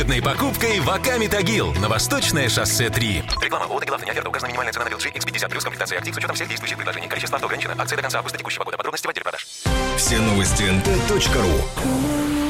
Покупкой Ваками Тагил на Восточное шоссе 3. Реклама. ООО «Тагил» автонеоферта. Указана минимальная цена на LG X50 плюс комплектация актив с учетом всех действующих предложений. Количество авто ограничено. Акция до конца августа текущего года. Подробности в отделе продаж. Все новости nt.ru.